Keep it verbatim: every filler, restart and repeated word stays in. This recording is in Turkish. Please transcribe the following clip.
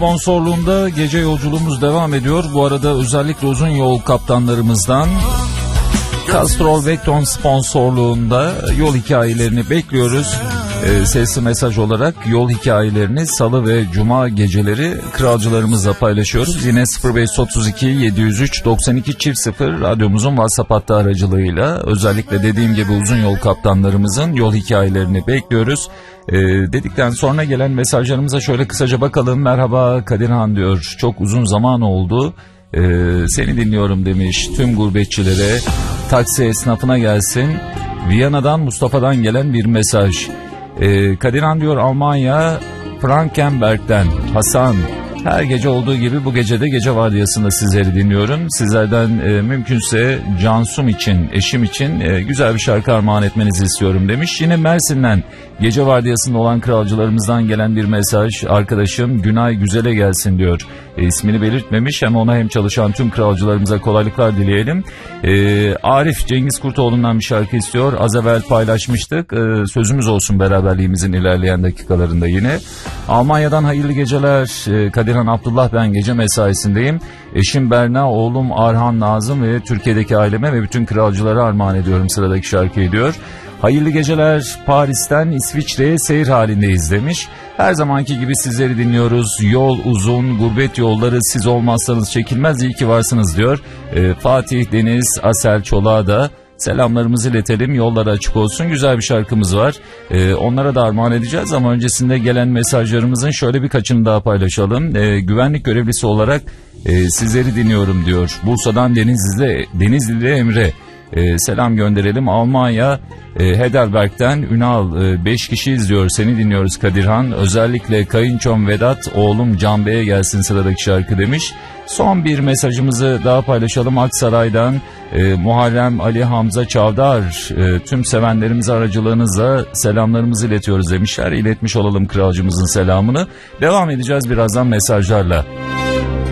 sponsorluğunda gece yolculuğumuz devam ediyor. Bu arada özellikle uzun yol kaptanlarımızdan Castrol Vectron sponsorluğunda yol hikayelerini bekliyoruz. Ee, sesli mesaj olarak yol hikayelerini salı ve cuma geceleri kralcılarımızla paylaşıyoruz. Yine sıfır beş otuz iki yedi yüz üç doksan iki çift sıfır radyomuzun WhatsApp hattı aracılığıyla özellikle dediğim gibi uzun yol kaptanlarımızın yol hikayelerini bekliyoruz. Ee, dedikten sonra gelen mesajlarımıza şöyle kısaca bakalım. Merhaba Kadirhan diyor, çok uzun zaman oldu. Ee, seni dinliyorum demiş. Tüm gurbetçilere, taksi esnafına gelsin. Viyana'dan Mustafa'dan gelen bir mesaj. Ee, Kadirhan diyor, Almanya Frankenberg'den Hasan. Her gece olduğu gibi bu gece de gece vardiyasında sizleri dinliyorum. Sizlerden e, mümkünse Cansum için, eşim için e, güzel bir şarkı armağan etmenizi istiyorum demiş. Yine Mersin'den gece vardiyasında olan kralcılarımızdan gelen bir mesaj. Arkadaşım Günay Güzel'e gelsin diyor. E, ismini belirtmemiş, hem ona hem çalışan tüm kralcılarımıza kolaylıklar dileyelim. E, Arif Cengiz Kurtoğlu'ndan bir şarkı istiyor. Az evvel paylaşmıştık. E, sözümüz olsun beraberliğimizin ilerleyen dakikalarında yine. Almanya'dan hayırlı geceler. E, Kadir Abdullah, ben gece mesaisindeyim. Eşim Berna, oğlum Arhan Nazım ve Türkiye'deki aileme ve bütün kralcılara armağan ediyorum sıradaki şarkıyı diyor. Hayırlı geceler, Paris'ten İsviçre'ye seyir halindeyiz demiş. Her zamanki gibi sizleri dinliyoruz. Yol uzun, gurbet yolları, siz olmazsanız çekilmez, iyi ki varsınız diyor. Ee, Fatih Deniz Asel Çolak'a da selamlarımızı iletelim, yolları açık olsun. Güzel bir şarkımız var. Ee, onlara da armağan edeceğiz ama öncesinde gelen mesajlarımızın şöyle birkaçını daha paylaşalım. Ee, güvenlik görevlisi olarak e, sizleri dinliyorum diyor. Bursa'dan Denizli'de, Denizli'de Emre. Ee, selam gönderelim. Almanya e, Heidelberg'den Ünal, beş e, kişi izliyor, seni dinliyoruz Kadirhan. Özellikle kayınçom Vedat, oğlum Can Bey'e gelsin sıradaki şarkı demiş. Son bir mesajımızı daha paylaşalım. Aksaray'dan e, Muharrem Ali Hamza Çavdar, e, tüm sevenlerimiz aracılığınızla selamlarımızı iletiyoruz demişler. İletmiş olalım kralcımızın selamını. Devam edeceğiz birazdan mesajlarla.